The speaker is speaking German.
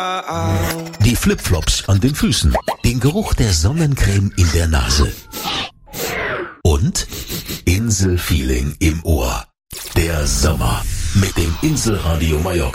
Die Flipflops an den Füßen, den Geruch der Sonnencreme in der Nase und Inselfeeling im Ohr. Der Sommer mit dem Inselradio Mallorca.